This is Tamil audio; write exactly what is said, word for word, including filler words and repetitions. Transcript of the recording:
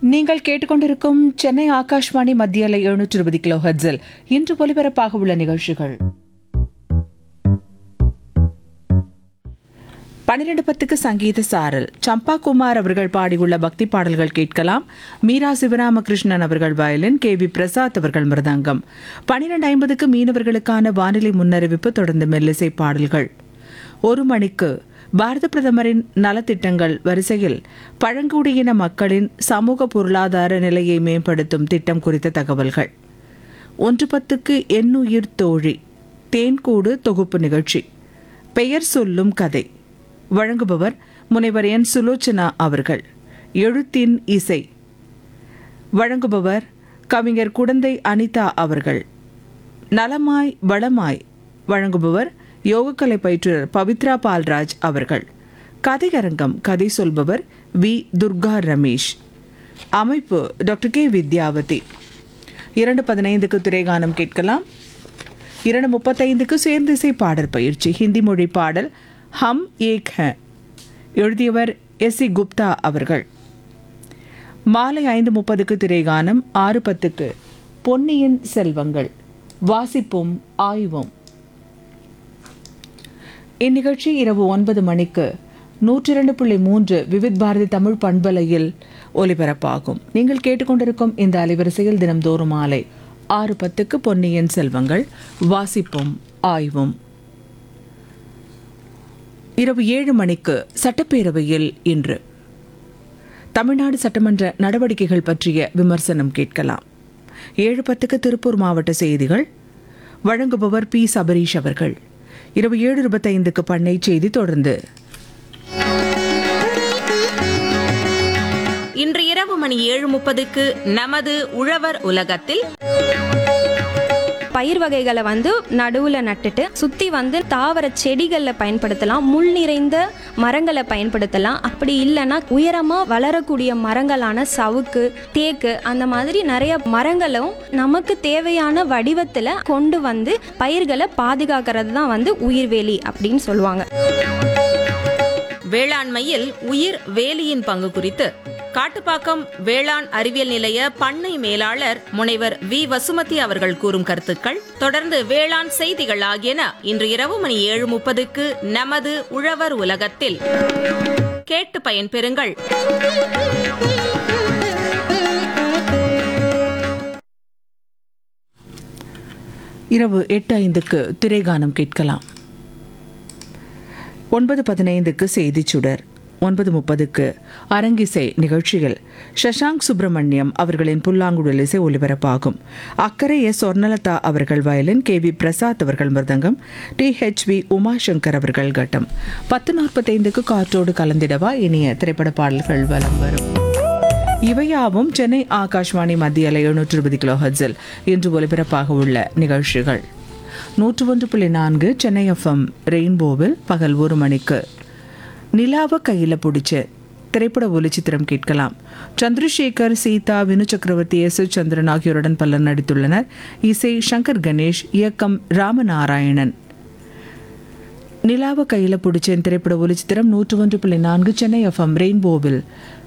நீங்கள் கேட்டுக்கொண்டிருக்கும் சென்னை ஆகாஷ்வாணி மத்திய அலை எழுநூற்று இருபது கிலோ ஹெர்ட்ஸில் இன்று ஒலிபரப்பாக உள்ள நிகழ்ச்சிகள். பனிரெண்டு பத்துக்கு சங்கீத சாரல் சம்பா குமார் அவர்கள் பாடியுள்ள பக்தி பாடல்கள் கேட்கலாம். மீரா சிவராமகிருஷ்ணன் அவர்கள் வயலின், கே வி பிரசாத் அவர்கள் மிருதங்கம். பனிரெண்டு ஐம்பதுக்கு மீனவர்களுக்கான வானிலை முன்னறிவிப்பு, தொடர்ந்து மெல்லிசை பாடல்கள். ஒரு மணிக்கு பாரத பிரதமரின் நலத்திட்டங்கள் வரிசையில் பழங்குடியின மக்களின் சமூக பொருளாதார நிலையை மேம்படுத்தும் திட்டம் குறித்த தகவல்கள். ஒன்று பத்துக்கு எண்ணுயிர் தோழி தேன்கூடு தொகுப்பு நிகழ்ச்சி. பெயர் சொல்லும் கதை வழங்குபவர் முனைவர் என் சுலோச்சனா அவர்கள். எழுத்தின் இசை வழங்குபவர் கவிஞர் குடந்தை அனிதா அவர்கள். நலமாய் வளமாய் வழங்குபவர் யோகக்கலை பயிற்றுனர் பவித்ரா பால்ராஜ் அவர்கள். கதையரங்கம் கதை சொல்பவர் வி துர்கா ரமேஷ். அமைப்பு டாக்டர் கே வித்யாவதி. இரண்டு பதினைந்துக்கு திரைகானம் கேட்கலாம். இரண்டு முப்பத்தைந்துக்கு சேர்ந்திசை பாடல் பயிற்சி. ஹிந்தி மொழி பாடல் ஹம் ஏக் ஹே எழுதியவர் எஸ் சி குப்தா அவர்கள். மாலை ஐந்து முப்பதுக்கு திரைகானம். ஆறு பத்துக்கு பொன்னியின் செல்வங்கள் வாசிப்பும் ஆய்வும். இந்நிகழ்ச்சி இரவு ஒன்பது மணிக்கு நூற்றி இரண்டு புள்ளி மூன்று விவித் பாரதி தமிழ் பண்பலையில் ஒலிபரப்பாகும். நீங்கள் கேட்டுக்கொண்டிருக்கும் இந்த அலைவரிசையில் தினம்தோறும் மாலை ஆறு பத்துக்கு பொன்னியின் செல்வங்கள் வாசிப்பும் ஆய்வும். இரவு ஏழு மணிக்கு சட்டப்பேரவையில் இன்று தமிழ்நாடு சட்டமன்ற நடவடிக்கைகள் பற்றிய விமர்சனம் கேட்கலாம். ஏழு பத்துக்கு திருப்பூர் மாவட்ட செய்திகள் வழங்குபவர் பி சபரீஷ் அவர்கள். இரவு ஏழு இருபத்தைந்துக்கு பண்ணை செய்தி. தொடர்ந்து இன்று இரவு மணி ஏழு முப்பதுக்கு நமது உழவர் உலகத்தில் பயிர் வகைகளை வந்து நடுவில் நட்டுட்டு சுற்றி வந்து தாவர செடிகளில் பயன்படுத்தலாம், முள் நிறைந்த மரங்களை பயன்படுத்தலாம். அப்படி இல்லைன்னா உயரமாக வளரக்கூடிய மரங்களான சவுக்கு, தேக்கு, அந்த மாதிரி நிறைய மரங்களும் நமக்கு தேவையான வடிவத்தில் கொண்டு வந்து பயிர்களை பாதுகாக்கிறது தான் வந்து உயிர்வேலி அப்படின்னு சொல்லுவாங்க. வேளாண்மையில் உயிர் வேலியின் பங்கு குறித்து காட்டுப்பாக்கம் வேளாண் அறிவியல் நிலைய பண்ணை மேலாளர் முனைவர் வி வசுமதி அவர்கள் கூறும் கருத்துக்கள். தொடர்ந்து வேளாண் செய்திகள் ஆகியன இன்று இரவு மணி ஏழு முப்பதுக்கு நமது உழவர் உலகத்தில் கேட்டு பயன்பெறுங்கள். இரவு எட்டு ஐந்துக்கு திரைகானம் கேட்கலாம். ஒன்பது பதினைந்துக்கு செய்திச் சுடர். ஒன்பது முப்பதுக்கு அரங்கிசை நிகழ்ச்சியில் சஷாங்க் சுப்பிரமணியம் அவர்களின் புல்லாங்குழல் இசை ஒலிபரப்பாகும். அக்கறை எஸ் சொர்ணலதா அவர்கள் வயலின், கே வி பிரசாத் அவர்கள் மிருதங்கம், டி ஹெச் வி உமாசங்கர் அவர்கள் கட்டம். பத்து நாற்பத்தைந்துக்கு காற்றோடு கலந்திடவா இனிய திரைப்பட பாடல்கள் வலம் வரும். இவையாவும் சென்னை ஆகாஷ்வாணி மத்திய அலை எழுநூற்று இருபது கிலோ ஹெர்ட்ஸில் இன்று ஒலிபரப்பாக உள்ள நிகழ்ச்சிகள். நூற்று ஒன்று புள்ளி நான்கு சென்னை எஃப்எம் ரெயின்போவில் பகல் ஒரு மணிக்கு நிலாவ கையில பிடிச்ச திரைப்பட ஒலிச்சித்திரம் கேட்கலாம். சந்திரசேகர், சீதா, வினு சக்கரவர்த்தி, எஸ் எஸ் சந்திரன் ஆகியோருடன் பலர் நடித்துள்ளனர். இசை சங்கர் கணேஷ், இயக்கம் ராமநாராயணன். நிலாவ கையில பிடிச்ச திரைப்பட ஒலிச்சித்திரம் நூற்று ஒன்று புள்ளி நான்கு சென்னை எஃப்எம் ரெயின்போவில்